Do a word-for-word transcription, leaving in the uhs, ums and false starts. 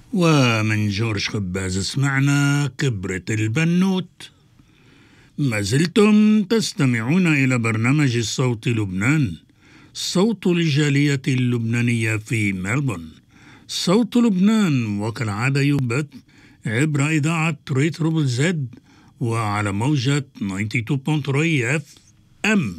ومن جورج خباز سمعنا كبرة البنوت. ما زلتم تستمعون إلى برنامج الصوت لبنان، صوت الجالية اللبنانية في ملبورن. صوت لبنان وكالعادة يبث عبر إذاعة ريتروبل زد وعلى موجة تسعة وتسعين فاصلة ثلاثة اف ام.